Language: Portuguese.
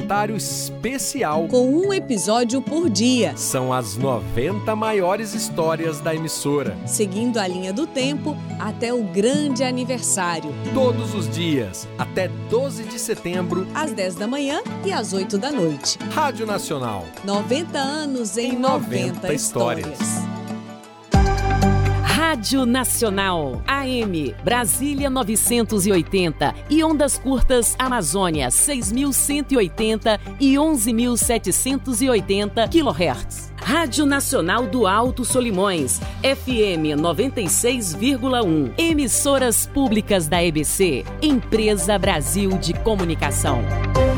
documentário especial com um episódio por dia. São as 90 maiores histórias da emissora, seguindo a linha do tempo até o grande aniversário. Todos os dias, até 12 de setembro, às 10 da manhã e às 8 da noite. Rádio Nacional. 90 anos em 90 histórias. Rádio Nacional, AM, Brasília 980 e ondas curtas Amazônia 6.180 e 11.780 kHz. Rádio Nacional do Alto Solimões, FM 96,1. Emissoras públicas da EBC, Empresa Brasil de Comunicação.